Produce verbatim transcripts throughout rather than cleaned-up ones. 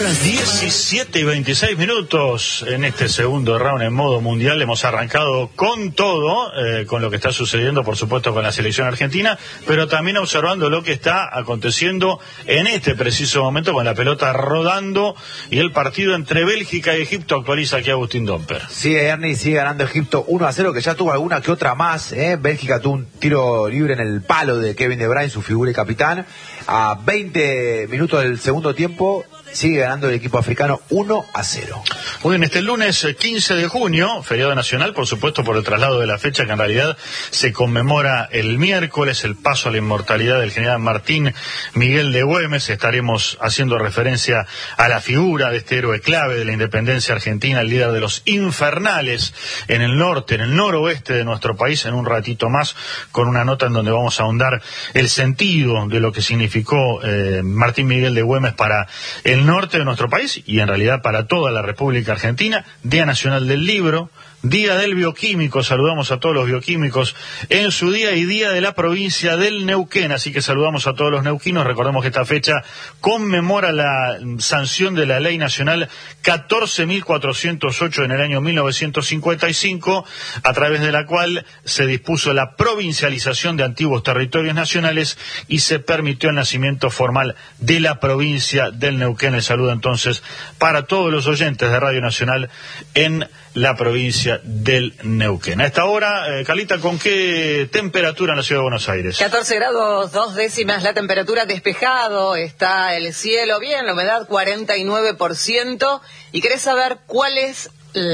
diecisiete y veintiséis minutos en este segundo round en modo mundial. Hemos arrancado con todo, eh, con lo que está sucediendo, por supuesto, con la selección argentina, pero también observando lo que está aconteciendo en este preciso momento con la pelota rodando y el partido entre Bélgica y Egipto. Actualiza aquí Agustín Domper. Sí, Ernie, sigue ganando Egipto uno a cero, que ya tuvo alguna que otra más. ¿eh? Bélgica tuvo un tiro libre en el palo de Kevin De Bruyne, su figura y capitán. A veinte minutos del segundo tiempo, sigue ganando el equipo africano uno a cero. Muy bien, este lunes quince de junio, feriado nacional, por supuesto, por el traslado de la fecha, que en realidad se conmemora el miércoles, el paso a la inmortalidad del general Martín Miguel de Güemes. Estaremos haciendo referencia a la figura de este héroe clave de la independencia argentina, el líder de los infernales en el norte, en el noroeste de nuestro país, en un ratito más, con una nota en donde vamos a ahondar el sentido de lo que significó eh, Martín Miguel de Güemes para el norte de nuestro país y en realidad para toda la República Argentina. Día Nacional del Libro, Día del Bioquímico, saludamos a todos los bioquímicos en su día, y Día de la provincia del Neuquén, así que saludamos a todos los neuquinos. Recordemos que esta fecha conmemora la sanción de la Ley Nacional catorce mil cuatrocientos ocho en el año mil novecientos cincuenta y cinco, a través de la cual se dispuso la provincialización de antiguos territorios nacionales y se permitió el nacimiento formal de la provincia del Neuquén. El saludo entonces para todos los oyentes de Radio Nacional en la provincia del Neuquén. A esta hora, eh, Carlita, ¿con qué temperatura en la ciudad de Buenos Aires? catorce grados, dos décimas la temperatura, despejado, está el cielo bien, la humedad cuarenta y nueve por ciento. ¿Y querés saber cuál es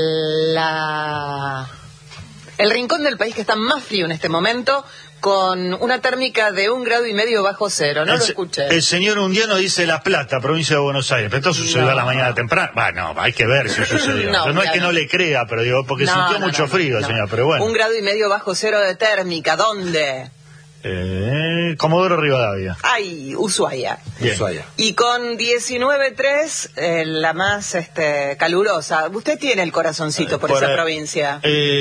la... el rincón del país que está más frío en este momento? Con una térmica de un grado y medio bajo cero, no el, lo escuché. El señor Undiano dice La Plata, provincia de Buenos Aires, pero esto sucedió no. a la mañana temprana. Bueno, hay que ver si sucedió. no, no es que no le crea, pero digo, porque no, sintió no, mucho no, frío, no. señor, pero bueno. Un grado y medio bajo cero de térmica, ¿dónde? Eh, Comodoro Rivadavia. Ay, Ushuaia. Ushuaia. Y con diecinueve tres, eh, la más este, calurosa. Usted tiene el corazoncito eh, por, por esa eh, provincia.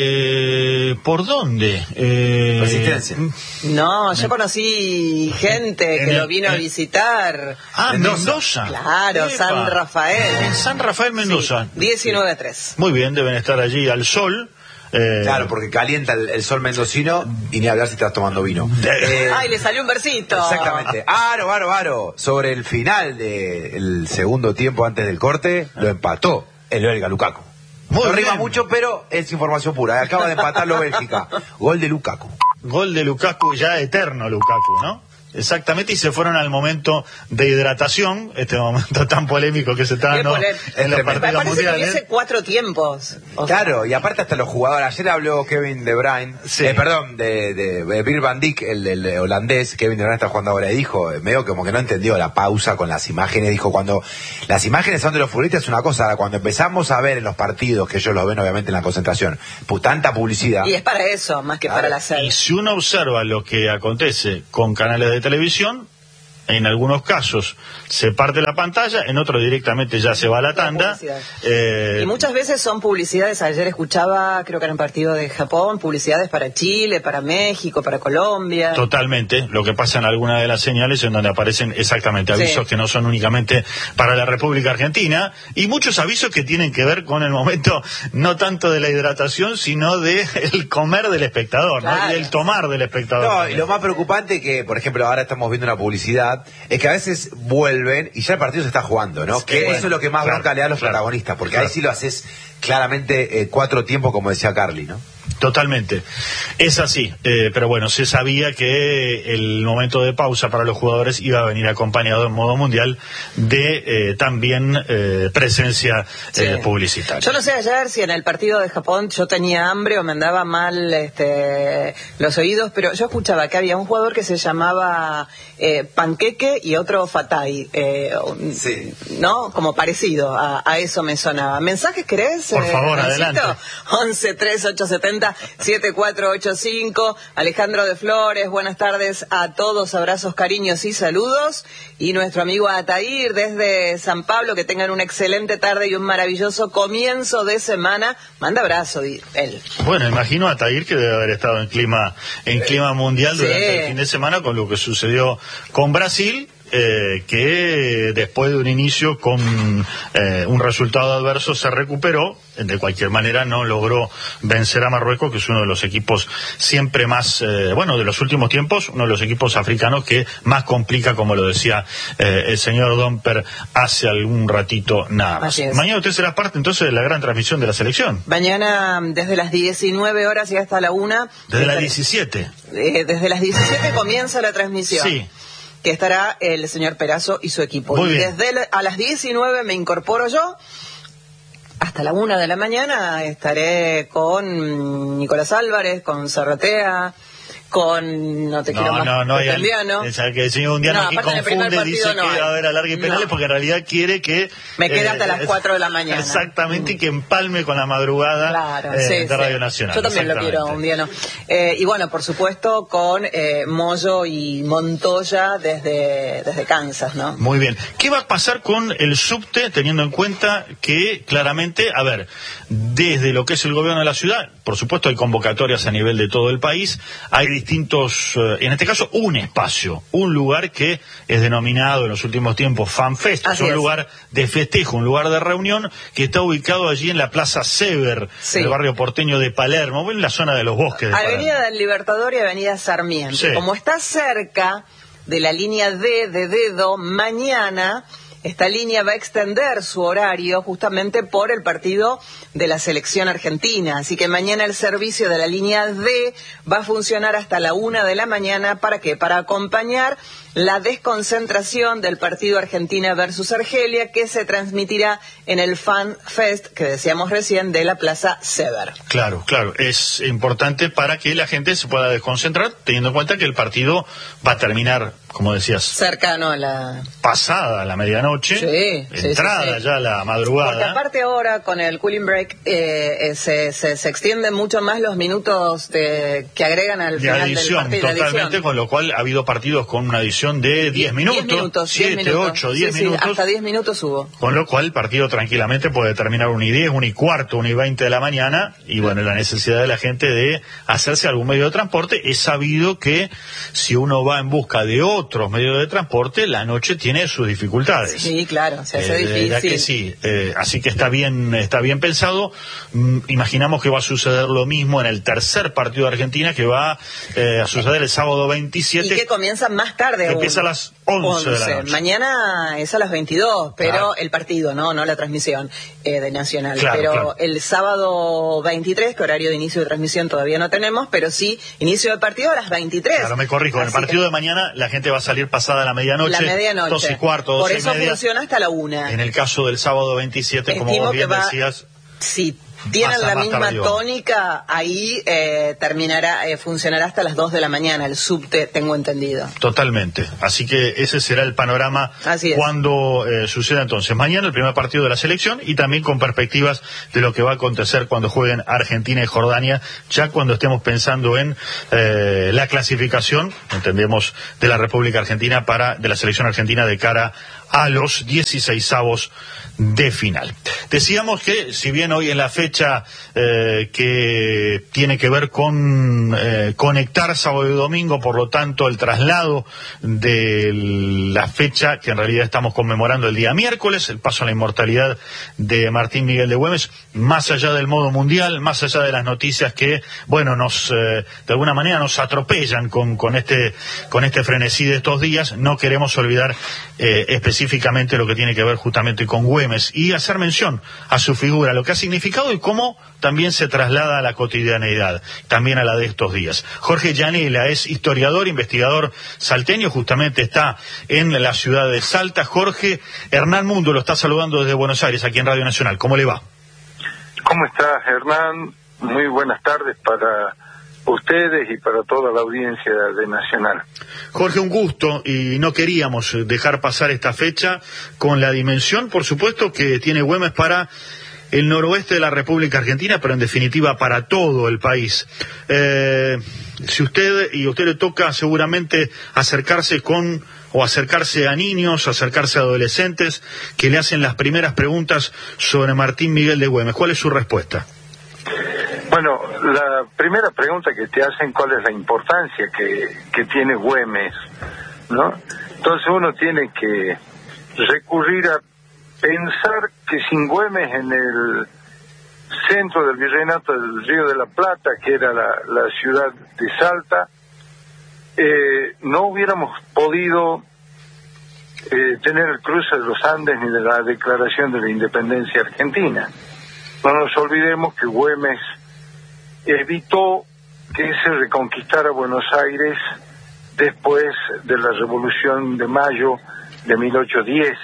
Eh, ¿Por dónde? Eh, Resistencia. No, yo conocí gente que el, lo vino eh, a visitar. Ah, Mendoza. Mendoza. Claro, Epa. San Rafael. San Rafael, Mendoza. Sí, diecinueve tres. Muy bien, deben estar allí al sol. Eh, claro, porque calienta el, el sol mendocino y ni hablar si estás tomando vino. Eh, ¡Ay, le salió un versito! Exactamente. Aro, aro, aro. Sobre el final del segundo tiempo antes del corte, lo empató el belga Lukaku. Muy no rima mucho, pero es información pura. Acaba de empatarlo Bélgica. Gol de Lukaku. Gol de Lukaku, ya eterno Lukaku, ¿no? Exactamente, y se fueron al momento de hidratación, este momento tan polémico que se está dando en los partidos mundiales. Que hubiese cuatro tiempos. Claro, sea. Y aparte hasta los jugadores. Ayer habló Kevin De Bruyne, sí. eh, perdón, de, de, de Virgil van Dijk, el, el holandés. Kevin De Bruyne está jugando ahora y dijo, medio como que no entendió la pausa con las imágenes. Dijo, cuando las imágenes son de los futbolistas es una cosa, ahora cuando empezamos a ver en los partidos, que ellos los ven obviamente en la concentración, tanta publicidad. Y es para eso, más que claro. para la serie. Y si uno observa lo que acontece con canales de televisión, en algunos casos se parte la pantalla, en otros directamente ya se va a la tanda. Eh... Y muchas veces son publicidades. Ayer escuchaba, creo que en el partido de Japón, publicidades para Chile, para México, para Colombia. Totalmente. Lo que pasa en algunas de las señales en donde aparecen exactamente avisos sí. que no son únicamente para la República Argentina, y muchos avisos que tienen que ver con el momento no tanto de la hidratación, sino de el comer del espectador, claro. ¿no? Y el tomar del espectador. No, y lo más preocupante que, por ejemplo, ahora estamos viendo una publicidad, es que a veces vuelven y ya el partido se está jugando, ¿no? Que bueno, eso es lo que más claro, bronca le da a los claro, protagonistas, porque claro. ahí sí lo haces claramente eh, cuatro tiempos, como decía Carly, ¿no? Totalmente, es así, eh, pero bueno, se sabía que el momento de pausa para los jugadores iba a venir acompañado en modo mundial de eh, también eh, presencia sí. eh, publicitaria. Yo no sé ayer si en el partido de Japón yo tenía hambre o me andaba mal este, los oídos, pero yo escuchaba que había un jugador que se llamaba eh, Panqueque y otro Fatay, eh, sí. ¿no? Como parecido a, a eso me sonaba. ¿Mensajes querés? Por favor, eh, adelante. once tres ocho setenta siete cuatro ocho cinco. Alejandro de Flores, buenas tardes a todos, abrazos, cariños y saludos. Y nuestro amigo Atair desde San Pablo, que tengan una excelente tarde y un maravilloso comienzo de semana. Manda abrazo, él. Bueno, imagino a Atair que debe haber estado en clima en clima mundial durante sí. el fin de semana con lo que sucedió con Brasil, eh, que después de un inicio con eh, un resultado adverso se recuperó. De cualquier manera no logró vencer a Marruecos, que es uno de los equipos siempre más, eh, bueno, de los últimos tiempos, uno de los equipos africanos que más complica, como lo decía eh, el señor Domper hace algún ratito nada más. Mañana usted será parte entonces de la gran transmisión de la selección. Mañana desde las diecinueve horas y hasta la una. Desde las diecisiete. Eh, desde las diecisiete comienza la transmisión. Sí. Que estará el señor Perazo y su equipo. Muy y bien. desde el, a las diecinueve me incorporo yo. Hasta la una de la mañana estaré con Nicolás Álvarez, con Zarratea, con... No te no, quiero más. No, no, hay al, Undiano. el, que el señor Undiano no, aquí confunde, dice no que hay. va a haber alargue y penales, no. Porque en realidad quiere que... Me quede eh, hasta las cuatro de la mañana. Exactamente, y que empalme con la madrugada claro, eh, sí, de Radio sí. Nacional. Yo también lo quiero, Undiano. Eh, y bueno, por supuesto, con eh, Moyo y Montoya desde, desde Kansas, ¿no? Muy bien. ¿Qué va a pasar con el subte, teniendo en cuenta que claramente, a ver, desde lo que es el gobierno de la ciudad, por supuesto hay convocatorias a nivel de todo el país, hay distintos, eh, en este caso un espacio, un lugar que es denominado en los últimos tiempos FanFest, es un es. lugar de festejo, un lugar de reunión que está ubicado allí en la Plaza Sever, sí. en el barrio porteño de Palermo, en la zona de los bosques de Avenida Palermo. del Libertador y Avenida Sarmiento. Sí. Como está cerca de la línea D de dedo, mañana esta línea va a extender su horario justamente por el partido de la selección argentina. Así que mañana el servicio de la línea D va a funcionar hasta la una de la mañana. ¿Para qué? Para acompañar la desconcentración del partido Argentina versus Argelia, que se transmitirá en el Fan Fest, que decíamos recién, de la Plaza Sever. Claro, claro. Es importante para que la gente se pueda desconcentrar, teniendo en cuenta que el partido va a terminar, como decías, cercano a la... pasada la medianoche, sí, entrada sí, sí, sí. ya la madrugada. Porque aparte ahora, con el cooling break, eh, se, se, se extienden mucho más los minutos de, que agregan al de final adición, del partido. Totalmente, adición. Con lo cual ha habido partidos con una adición de diez minutos, siete, ocho, diez sí, minutos. Sí, hasta diez minutos hubo. Con lo cual el partido tranquilamente puede terminar una y diez, una y cuarto, una y veinte de la mañana, y bueno, la necesidad de la gente de hacerse algún medio de transporte. Es sabido que si uno va en busca de otros medios de transporte, la noche tiene sus dificultades. Sí, claro, se hace eh, difícil. Que sí, eh, así que está bien, está bien pensado. Mm, imaginamos que va a suceder lo mismo en el tercer partido de Argentina, que va eh, a suceder el sábado veintisiete. Y que comienza más tarde. Empieza a las once de la noche. Mañana es a las veintidós, pero claro. el partido, no no la transmisión eh, de Nacional. Claro, pero claro. El sábado veintitrés, que horario de inicio de transmisión todavía no tenemos, pero sí inicio de partido a las veintitrés. Claro, me corrijo. En el partido que... de mañana la gente va a salir pasada la medianoche. La medianoche. Dos y cuarto, dos Por y eso media. funciona hasta la una. En el caso del sábado veintisiete, Estimo como vos bien va... decías... Sí. Tienen la misma tardío. tónica, ahí eh, terminará, eh, funcionará hasta las dos de la mañana, el subte, tengo entendido. Totalmente. Así que ese será el panorama cuando eh, suceda entonces. Mañana el primer partido de la selección y también con perspectivas de lo que va a acontecer cuando jueguen Argentina y Jordania, ya cuando estemos pensando en eh, la clasificación, entendemos, de la República Argentina para, de la selección argentina de cara a los dieciseisavos de final. Decíamos que, si bien hoy es la fecha eh, que tiene que ver con eh, conectar sábado y domingo, por lo tanto el traslado de la fecha que en realidad estamos conmemorando el día miércoles, el paso a la inmortalidad de Martín Miguel de Güemes, más allá del modo mundial, más allá de las noticias que, bueno, nos eh, de alguna manera nos atropellan con, con este con este frenesí de estos días, no queremos olvidar eh, específicamente lo que tiene que ver justamente con Güemes y hacer mención a su figura, lo que ha significado y cómo también se traslada a la cotidianeidad, también a la de estos días. Jorge Llanela es historiador, investigador salteño, justamente está en la ciudad de Salta. Jorge, Hernán Mundo lo está saludando desde Buenos Aires, aquí en Radio Nacional. ¿Cómo le va? ¿Cómo estás, Hernán? Muy buenas tardes para ustedes y para toda la audiencia de Nacional. Jorge, un gusto, y no queríamos dejar pasar esta fecha con la dimensión, por supuesto, que tiene Güemes para el noroeste de la República Argentina, pero en definitiva para todo el país. Eh, si usted, y a usted le toca seguramente acercarse con, o acercarse a niños, acercarse a adolescentes, que le hacen las primeras preguntas sobre Martín Miguel de Güemes, ¿cuál es su respuesta? Bueno, la primera pregunta que te hacen, ¿cuál es la importancia que, que tiene Güemes, ¿no? Entonces uno tiene que recurrir a pensar que sin Güemes en el centro del virreinato del Río de la Plata, que era la, la ciudad de Salta, eh, no hubiéramos podido eh, tener el cruce de los Andes ni de la declaración de la independencia argentina. No nos olvidemos que Güemes evitó que se reconquistara Buenos Aires después de la Revolución de Mayo de mil ochocientos diez.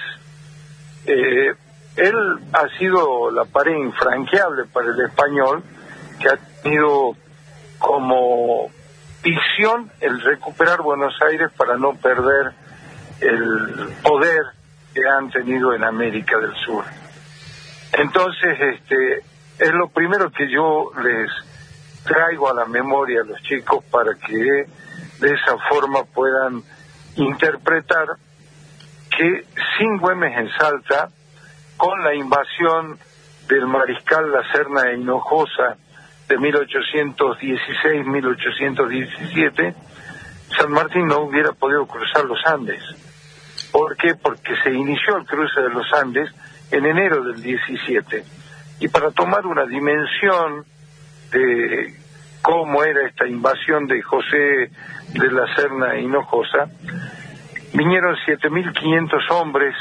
Eh, él ha sido la pared infranqueable para el español, que ha tenido como visión el recuperar Buenos Aires para no perder el poder que han tenido en América del Sur. Entonces, este, es lo primero que yo les traigo a la memoria a los chicos para que de esa forma puedan interpretar que sin Güemes en Salta, con la invasión del mariscal La Serna e Hinojosa de mil ochocientos dieciséis a mil ochocientos diecisiete, San Martín no hubiera podido cruzar los Andes. ¿Por qué? Porque se inició el cruce de los Andes en enero del diecisiete. Y para tomar una dimensión de cómo era esta invasión de José de la Serna e Hinojosa, vinieron siete mil quinientos hombres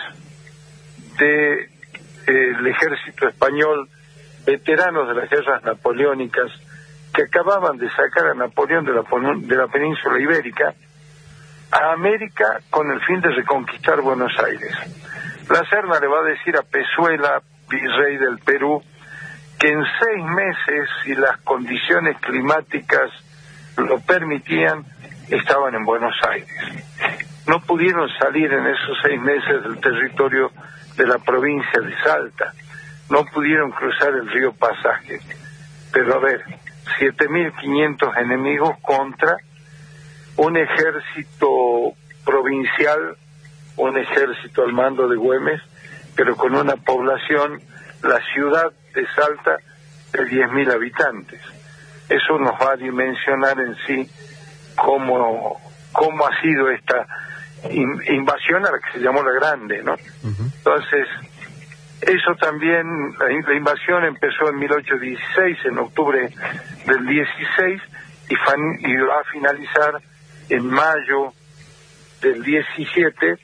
del de, ejército español, veteranos de las guerras napoleónicas, que acababan de sacar a Napoleón de la, de la península ibérica a América con el fin de reconquistar Buenos Aires. La Serna le va a decir a Pezuela, virrey del Perú, que en seis meses, si las condiciones climáticas lo permitían, estaban en Buenos Aires. No pudieron salir en esos seis meses del territorio de la provincia de Salta, no pudieron cruzar el río Pasaje. Pero a ver, siete mil quinientos enemigos contra un ejército provincial, un ejército al mando de Güemes, pero con una población, la ciudad de Salta, de diez mil habitantes. Eso nos va a dimensionar en sí cómo, cómo ha sido esta in, invasión a la que se llamó la Grande, ¿no? Uh-huh. Entonces, eso también, la, la invasión empezó en mil ochocientos dieciséis, en octubre del dieciséis, y, fan, y va a finalizar en mayo del diecisiete,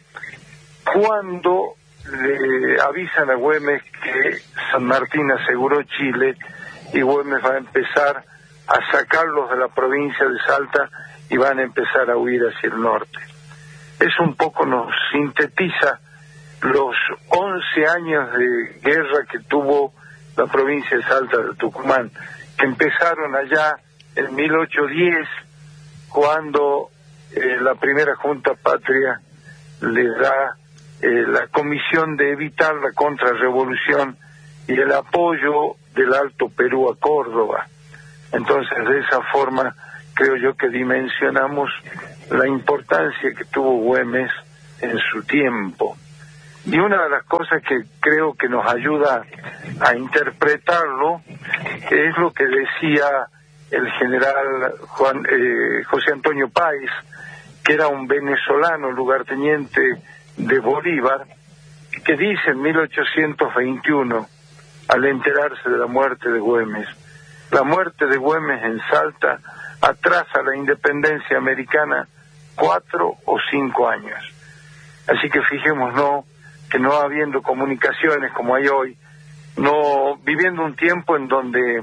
cuando le avisan a Güemes que San Martín aseguró Chile y Güemes va a empezar a sacarlos de la provincia de Salta y van a empezar a huir hacia el norte. Eso un poco nos sintetiza los once años de guerra que tuvo la provincia de Salta de Tucumán, que empezaron allá en mil ochocientos diez, cuando eh, la primera Junta Patria le da eh, la comisión de evitar la contrarrevolución y el apoyo del Alto Perú a Córdoba. Entonces, de esa forma, creo yo que dimensionamos la importancia que tuvo Güemes en su tiempo. Y una de las cosas que creo que nos ayuda a interpretarlo es lo que decía el general Juan, eh, José Antonio Páez, que era un venezolano lugarteniente de Bolívar, que dice en mil ochocientos veintiuno, al enterarse de la muerte de Güemes: la muerte de Güemes en Salta atrasa la independencia americana cuatro o cinco años. Así que fijémonos que no habiendo comunicaciones como hay hoy, no viviendo un tiempo en donde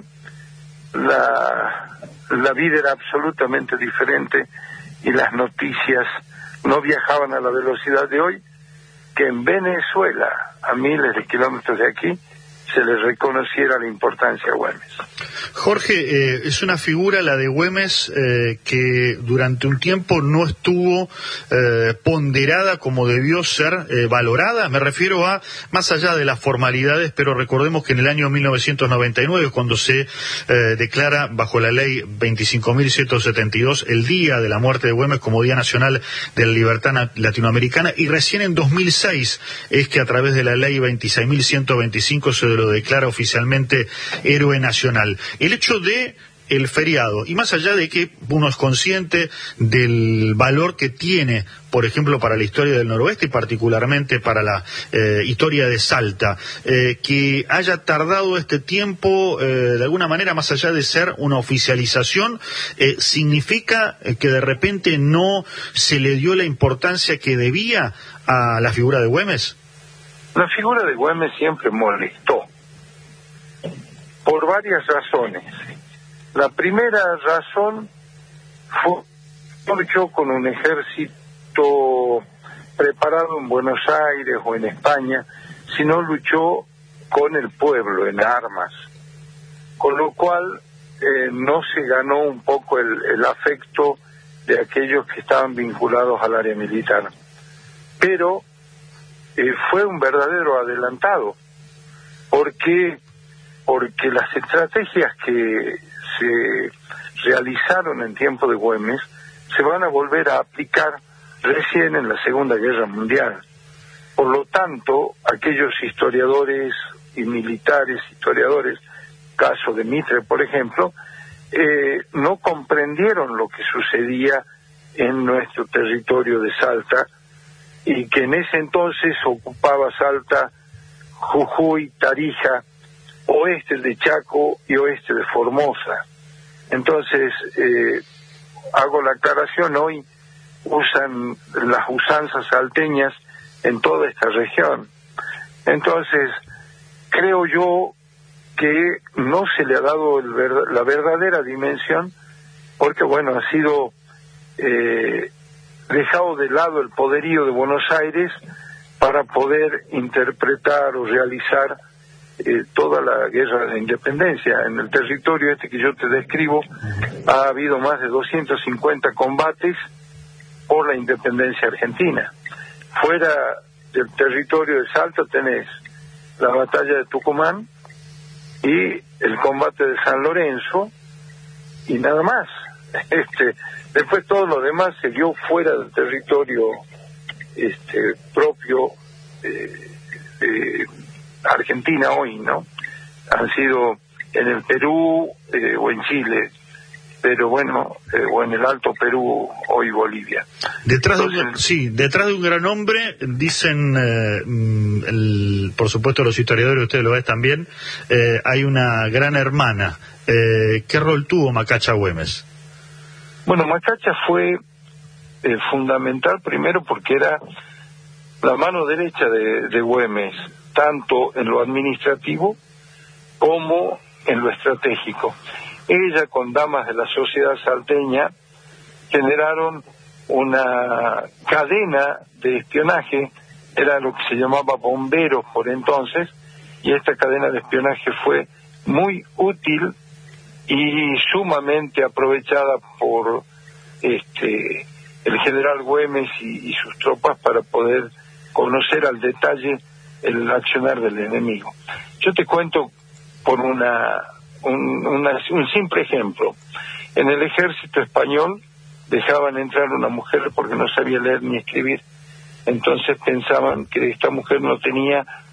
la, la vida era absolutamente diferente y las noticias no viajaban a la velocidad de hoy, que en Venezuela, a miles de kilómetros de aquí, se les reconociera la importancia a Güemes. Jorge, eh, es una figura, la de Güemes, eh, que durante un tiempo no estuvo eh, ponderada como debió ser eh, valorada. Me refiero a, más allá de las formalidades, pero recordemos que en el año mil novecientos noventa y nueve, cuando se eh, declara bajo la ley veinticinco mil ciento setenta y dos el día de la muerte de Güemes como Día Nacional de la Libertad Latinoamericana, y recién en dos mil seis es que a través de la ley veintiséis mil ciento veinticinco se lo declara oficialmente héroe nacional. El hecho de el feriado, y más allá de que uno es consciente del valor que tiene, por ejemplo, para la historia del noroeste y particularmente para la eh, historia de Salta, eh, que haya tardado este tiempo, eh, de alguna manera, más allá de ser una oficialización, eh, significa que de repente no se le dio la importancia que debía a la figura de Güemes. La figura de Güemes siempre molestó, por varias razones. La primera razón fue que luchó con un ejército preparado en Buenos Aires o en España, sino luchó con el pueblo en armas, con lo cual eh, no se ganó un poco el, el afecto de aquellos que estaban vinculados al área militar. Pero eh, fue un verdadero adelantado, porque porque las estrategias que se realizaron en tiempo de Güemes se van a volver a aplicar recién en la Segunda Guerra Mundial. Por lo tanto, aquellos historiadores y militares, historiadores, caso de Mitre, por ejemplo, eh, no comprendieron lo que sucedía en nuestro territorio de Salta, y que en ese entonces ocupaba Salta, Jujuy, Tarija, oeste de Chaco y oeste de Formosa. Entonces, eh, hago la aclaración, hoy usan las usanzas salteñas en toda esta región. Entonces, creo yo que no se le ha dado el ver, la verdadera dimensión, porque bueno, ha sido eh, dejado de lado el poderío de Buenos Aires para poder interpretar o realizar eh, toda la guerra de independencia. En el territorio este que yo te describo ha habido más de doscientos cincuenta combates por la independencia argentina. Fuera del territorio de Salta tenés la batalla de Tucumán y el combate de San Lorenzo y nada más. Este, después todo lo demás se dio fuera del territorio este propio eh, de Argentina hoy, ¿no? Han sido en el Perú eh, o en Chile, pero bueno, eh, o en el Alto Perú, hoy Bolivia. Detrás Entonces, de un, sí, detrás de un gran hombre, dicen, eh, el, por supuesto los historiadores, ustedes lo ven también, eh, hay una gran hermana. Eh, ¿Qué rol tuvo Macacha Güemes? Bueno, Macacha fue eh, fundamental primero porque era la mano derecha de, de Güemes, tanto en lo administrativo como en lo estratégico. Ella con damas de la sociedad salteña generaron una cadena de espionaje, era lo que se llamaba bomberos por entonces, y esta cadena de espionaje fue muy útil y sumamente aprovechada por este el general Güemes y, y sus tropas para poder conocer al detalle el accionar del enemigo. Yo te cuento por una Un, una, un simple ejemplo. En el ejército español dejaban entrar una mujer porque no sabía leer ni escribir. Entonces pensaban que esta mujer no tenía